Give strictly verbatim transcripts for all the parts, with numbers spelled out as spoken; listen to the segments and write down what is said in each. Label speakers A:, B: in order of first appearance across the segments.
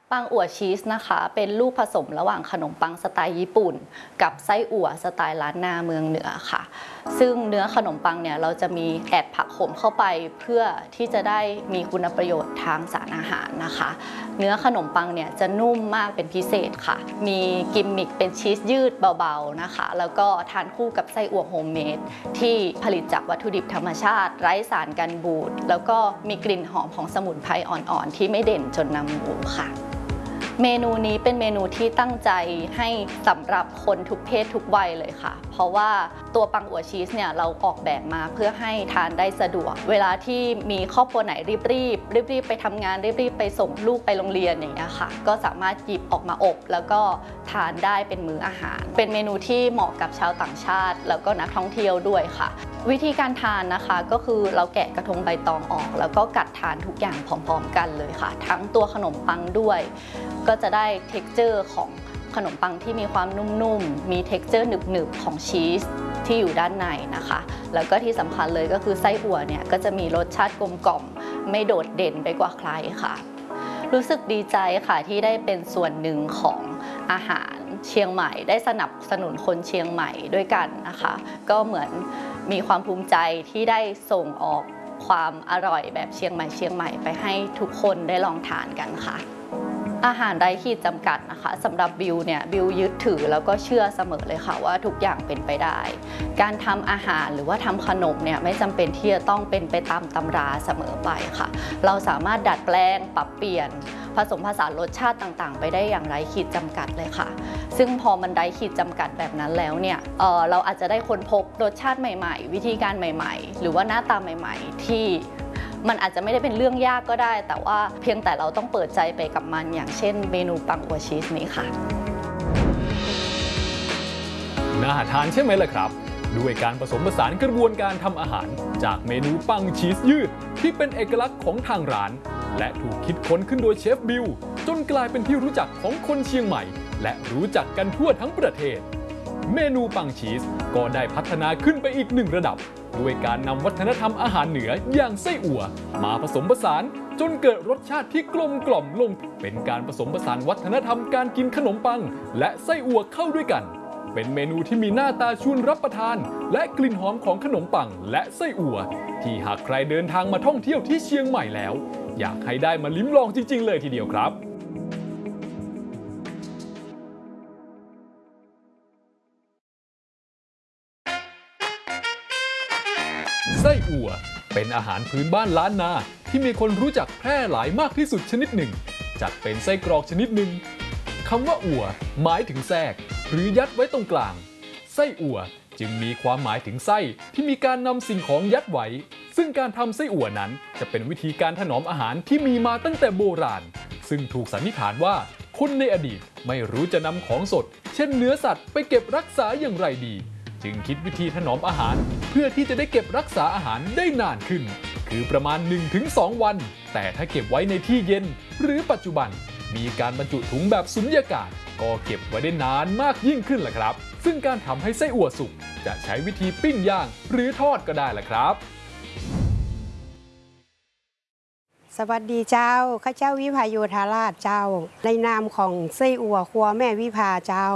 A: ปังอั่วชีสนะคะเป็นลูกผสมระหว่างขนมปังสไตล์ญี่ปุ่นกับไส้อั่วสไตล์ล้านนาเมืองเหนือค่ะซึ่งเนื้อขนมปังเนี่ยเราจะมีแอดผักขมเข้าไปเพื่อที่จะได้มีคุณประโยชน์ทางสารอาหารนะคะเนื้อขนมปังเนี่ยจะนุ่มมากเป็นพิเศษค่ะมีกิมมิคเป็นชีสยืดเบาๆนะคะแล้วก็ทานคู่กับไส้อั่วโฮมเมดที่ผลิตจากวัตถุดิบธรรมชาติไร้สารกันบูดแล้วก็มีกลิ่นหอมของสมุนไพรอ่อนๆที่ไม่เด่นจนนำหมูค่ะเมนูนี้เป็นเมนูที่ตั้งใจให้สำหรับคนทุกเพศทุกวัยเลยค่ะเพราะว่าตัวปังอั่วชีสเนี่ยเราออกแบบมาเพื่อให้ทานได้สะดวกเวลาที่มีครอบครัวไหนรีบๆรีบๆไปทำงานรีบๆไปส่งลูกไปโรงเรียนอย่างเงี้ยค่ะก็สามารถหยิบออกมาอบแล้วก็ทานได้เป็นมื้ออาหารเป็นเมนูที่เหมาะกับชาวต่างชาติแล้วก็นักท่องเที่ยวด้วยค่ะวิธีการทานนะคะก็คือเราแกะกระทงใบตองออกแล้วก็กัดทานทุกอย่างพร้อมๆกันเลยค่ะทั้งตัวขนมปังด้วยก็จะได้ เท็กเจอร์ ของขนมปังที่มีความนุ่มๆมี เท็กเจอร์ หนึบๆของชีสที่อยู่ด้านในนะคะแล้วก็ที่สำคัญเลยก็คือไส้อั่วเนี่ยก็จะมีรสชาติกลมกล่อมไม่โดดเด่นไปกว่าใครค่ะรู้สึกดีใจค่ะที่ได้เป็นส่วนหนึ่งของอาหารเชียงใหม่ได้สนับสนุนคนเชียงใหม่ด้วยกันนะคะก็เหมือนมีความภูมิใจที่ได้ส่งออกความอร่อยแบบเชียงใหม่เชียงใหม่ไปให้ทุกคนได้ลองทานกันค่ะอาหารไร้ขีดจำกัดนะคะสำหรับบิวเนี่ยบิวยึดถือแล้วก็เชื่อเสมอเลยค่ะว่าทุกอย่างเป็นไปได้การทำอาหารหรือว่าทำขนมเนี่ยไม่จำเป็นที่จะต้องเป็นไปตามตำราเสมอไปค่ะเราสามารถดัดแปลงปรับเปลี่ยนผสมผสานรสชาติต่างๆไปได้อย่างไร้ขีดจำกัดเลยค่ะซึ่งพอมันไร้ขีดจำกัดแบบนั้นแล้วเนี่ย เอ่อ เราอาจจะได้ค้นพบรสชาติใหม่ๆวิธีการใหม่ๆหรือว่าหน้าตาใหม่ๆที่มันอาจจะไม่ได้เป็นเรื่องยากก็ได้แต่ว่าเพียงแต่เราต้องเปิดใจไปกับมันอย่างเช่นเมนูปังอั่วชีสนี้ค่ะ
B: น่าทานใช่ไหมล่ะครับด้วยการผสมผสานกระบวนการทำอาหารจากเมนูปังชีสยืดที่เป็นเอกลักษณ์ของทางร้านและถูกคิดค้นขึ้นโดยเชฟบิวจนกลายเป็นที่รู้จักของคนเชียงใหม่และรู้จักกันทั่วทั้งประเทศเมนูปังชีสก็ได้พัฒนาขึ้นไปอีกหนึ่งระดับด้วยการนำวัฒนธรรมอาหารเหนืออย่างไส้อั่วมาผสมผสานจนเกิดรสชาติที่กลมกล่อมลงเป็นการผสมผสานวัฒนธรรมการกินขนมปังและไส้อั่วเข้าด้วยกันเป็นเมนูที่มีหน้าตาชวนรับประทานและกลิ่นหอมของขนมปังและไส้อั่วที่หากใครเดินทางมาท่องเที่ยวที่เชียงใหม่แล้วอยากให้ได้มาลิ้มลองจริงๆเลยทีเดียวครับไส้อั่วเป็นอาหารพื้นบ้านล้านนาที่มีคนรู้จักแพร่หลายมากที่สุดชนิดหนึ่งจัดเป็นไส้กรอกชนิดหนึ่งคำว่าอั่วหมายถึงแทรกหรือยัดไว้ตรงกลางไส้อั่วจึงมีความหมายถึงไส้ที่มีการนำสิ่งของยัดไว้ซึ่งการทำไส้อั่วนั้นจะเป็นวิธีการถนอมอาหารที่มีมาตั้งแต่โบราณซึ่งถูกสันนิษฐานว่าคนในอดีตไม่รู้จะนำของสดเช่นเนื้อสัตว์ไปเก็บรักษาอย่างไรดีจึงคิดวิธีถนอมอาหารเพื่อที่จะได้เก็บรักษาอาหารได้นานขึ้นคือประมาณ หนึ่งถึงสอง วันแต่ถ้าเก็บไว้ในที่เย็นหรือปัจจุบันมีการบรรจุถุงแบบสุญญากาศก็เก็บไว้ได้นานมากยิ่งขึ้นล่ะครับซึ่งการทำให้ไส้อั่วสุกจะใช้วิธีปิ้งย่างหรือทอดก็ได้ล่ะครับ
C: สวัสดีเจ้าข้าเจ้าวิภาโยธาราชเจ้าในนามของไส้อั่วครัวแม่วิภาเจ้า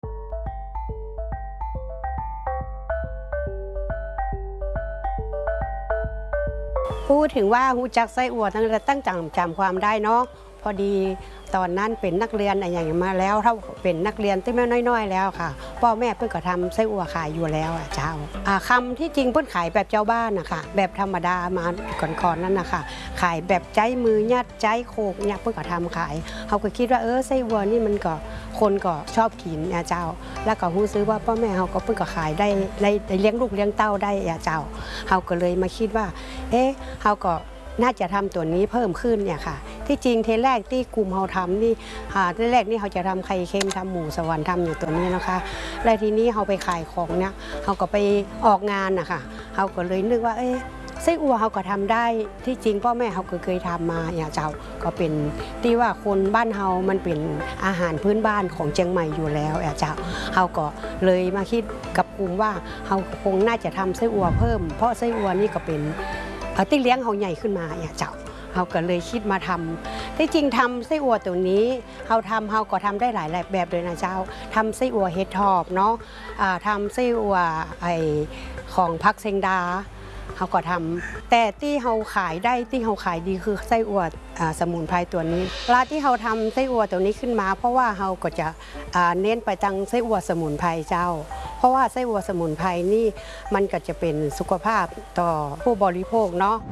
C: พูดถึงว่าหูจักไส้อั่วตั้งแต่ตั้งจำจำความได้เนาะพอดีตอนนั้นเป็นนักเรียนอะไรอย่างมาแล้วถ้าเป็นนักเรียนที่แม่น้อยๆแล้วค่ะพ่อแม่เพิ่งก็ทำไส้อั่วขายอยู่แล้วอ่ะเจ้าคำที่จริงเพิ่งขายแบบเจ้าบ้านนะคะแบบธรรมดามาก่อนๆนั่นนะคะขายแบบใจมือยัดใจโคกเนี่ยเพิ่งก็ทำขายเขาก็คิดว่าเออไส้อั่วนี่มันก็คนก็ชอบกินนะเจ้าแล้วก็หู้ซื้อว่าพ่อแม่เขาก็เพิ่งก็ขายได้ได้เลี้ยงลูกเลี้ยงเต้าได้อ่ะเจ้าเขาก็เลยมาคิดว่าเอ๊ะเขาก็น่าจะทำตัวนี้เพิ่มขึ้นเนี่ยค่ะที่จริงเทแรกที่กลุ่มเขาทำนี่ทีแรกนี่เขาจะทำไข่เค็มทำหมูสวรรค์ทำอยู่ตัวนี้นะคะแล้วทีนี้เขาไปขายของเนี่ยเขาก็ไปออกงานนะคะเขาก็เลยนึกว่าเอ๊ะไส้อั่วเขาก็ทำได้ที่จริงพ่อแม่เขาเคยทำมาอย่างเจ้าก็เป็นที่ว่าคนบ้านเฮามันเป็นอาหารพื้นบ้านของเชียงใหม่อยู่แล้วอย่างเจ้าเขาก็เลยมาคิดกับกลุ่มว่าเขาคงน่าจะทำไส้อั่วเพิ่มเพราะไส้อั่วนี่ก็เป็นที่เลี้ยงเขาใหญ่ขึ้นมาอย่างเจ้าเขาก็เลยคิดมาทำที่จริงทำไส้อั่วตัวนี้เราทำเราก็ทำได้หลายแบบเลยนะเจ้าทำไส้อั่วเห็ดทอบเนาะะทำไส้อั่วไอของพักเซงดาเขาก็ทำแต่ที่เขาขายได้ที่เขาขายดีคือไส้อั่วสมุนไพรตัวนี้ร้านที่เขาทำไส้อั่วตัวนี้ขึ้นมาเพราะว่าเขาก็จะเน้นไปทางไส้อั่วสมุนไพรเจ้าเพราะว่าไส้อั่วสมุนไพรนี่มันก็จะเป็นสุขภาพต่อผู้บริโภคเนาะ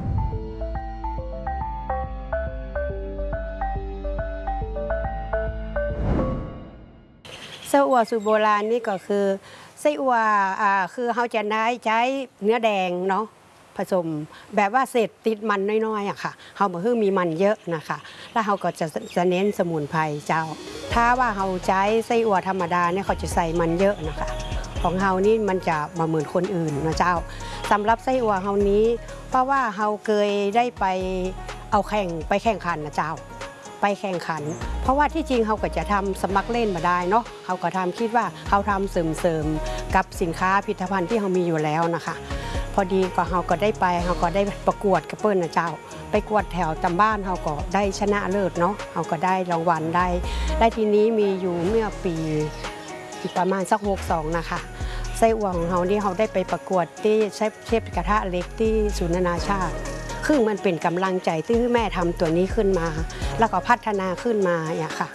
C: ไส้อั่วสูตรโบราณนี่ก็คือไส้อั่วคือเขาจะได้ใช้เนื้อแดงเนาะผสมแบบว่าเศษติดมันน้อยๆอะค่ะเขาบอกคือมีมันเยอะนะคะแล้วเขาก็จะจะเน้นสมุนไพรเจ้าถ้าว่าเขาใช้ไส้อั่วธรรมดาเนี่ยเขาจะใส่มันเยอะนะคะของเขานี่มันจะมาเหมือนคนอื่นนะเจ้าสำหรับไส้อั่วเขานี้เพราะว่าเขาเคยได้ไปเอาแข่งไปแข่งขันนะเจ้าไปแข่งขันเพราะว่าที่จริงเขาก็จะทำสมัครเล่นมาได้เนาะเขาก็ทำคิดว่าเขาทำเสริมๆกับสินค้าผลิตภัณฑ์ที่เขามีอยู่แล้วนะคะพอดีก็เขาก็ได้ไปเขาก็ได้ประกวดกับเปิ้ลนะเจ้าไปกวดแถวตำบ้านเขาก็ได้ชนะเลิศเนาะเขาก็ได้รางวัลได้ได้ทีนี้มีอยู่เมื่อปีประมาณสักหกสองนะคะไส้อั่วของเขาที่เขาได้ไปประกวดที่เชฟกระทะเล็กที่ศูนย์นานาชาติคือมันเป็นกำลังใจที่แม่ทำตัวนี้ขึ้นมาแล้วก็พัฒนาขึ้นมาอย่างค่ะ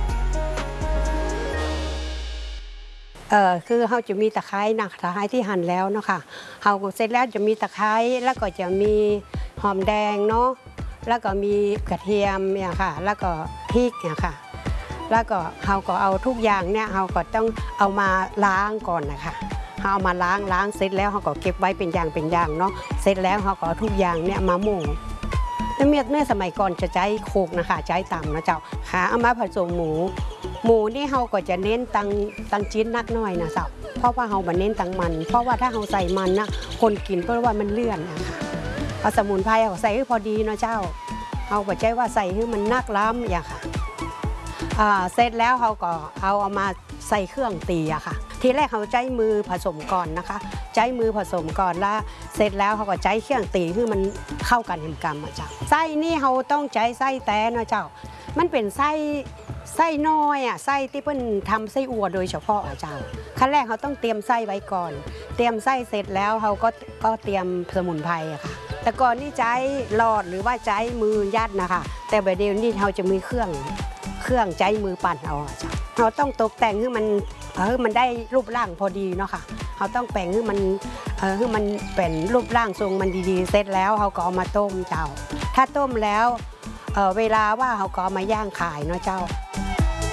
C: เอ่อคือเขาจะมีตะไคร้นะตะไคร้ที่หั่นแล้วเนาะค่ะเขาเสร็จแล้วจะมีตะไคร้แล้วก็จะมีหอมแดงเนาะแล้วก็มีกระเทียมเนี่ยค่ะแล้วก็พริกเนี่ยค่ะแล้วก็เขาก็เอาทุกอย่างเนี่ยเขาก็ต้องเอามาล้างก่อนนะคะเอามาล้างล้างเสร็จแล้วเขาก็เก็บไว้เป็นอย่างเป็นอย่างเนาะเสร็จแล้วเขาก็ทุกอย่างเนี่ยมาหม่งแล้วเมื่อเมื่อสมัยก่อนจะใช้โคกนะคะใช้ตำนะเจ้าค่ะเอามาผสมหมูหมูนี่เขาก็จะเน้นตังตังชิ้นนักน้อยนะเจ้าเพราะว่าเขามาเน้นตังมันเพราะว่าถ้าเขาใส่มันนะคนกินเพราะว่ามันเลื่อนนะคะเอาสมุนไพรเขาใส่ให้พอดีนะเจ้าเขาก็ใช้ว่าใส่ให้มันนักล้ำอย่างค่ะเสร็จแล้วเขาก็เอาเอามาใส่เครื่องตีอะค่ะทีแรกเขาใช้มือผสมก่อนนะคะใช้มือผสมก่อนแล้วเสร็จแล้วเขาก็ใช้เครื่องตีคือมันเข้ากันเห็นกรรมอะเจ้าไส้นี่เขาต้องใช้ไส้แต้นะเจ้ามันเป็นไส้ไส้น้อยอ่ะไส้ที่เพิ่นทำไส้อั่วโดยเฉพาะอะเจ้าขั้นแรกเขาต้องเตรียมไส้ไว้ก่อนเตรียมไส้เสร็จแล้วเขาก็ก็เตรียมสมุนไพรอะค่ะแต่ก่อนนี่ใช้หลอดหรือว่าใช้มือยัดนะคะแต่แบบเดียวนี่เขาจะมีเครื่องเครื่องใช้มือปั่นเอาเจ้าเราต้องตกแต่งให้มันเออมันได้รูปร่างพอดีเนาะค่ะเขาต้องแปลงให้มันเออให้มันเป็นรูปร่างทรงมันดีๆเสร็จแล้วเขาก็เอามาต้มเจ้าถ้าต้มแล้วเออเวลาว่าเขาก็เอามาย่างขายเนาะเจ้า